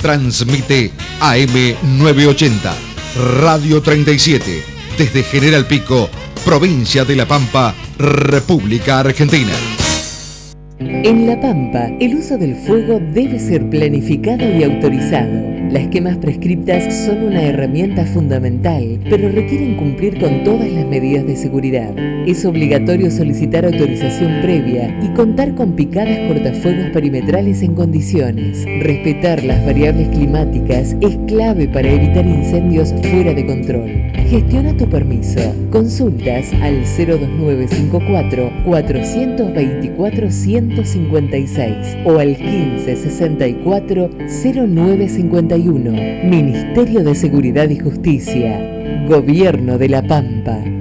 Transmite AM 980, Radio 37, desde General Pico, provincia de La Pampa, República Argentina. En La Pampa, el uso del fuego debe ser planificado y autorizado. Las quemas prescriptas son una herramienta fundamental, pero requieren cumplir con todas las medidas de seguridad. Es obligatorio solicitar autorización previa y contar con picadas cortafuegos perimetrales en condiciones. Respetar las variables climáticas es clave para evitar incendios fuera de control. Gestiona tu permiso. Consultas al 02954 424 156 o al 1564 0951. Ministerio de Seguridad y Justicia. Gobierno de La Pampa.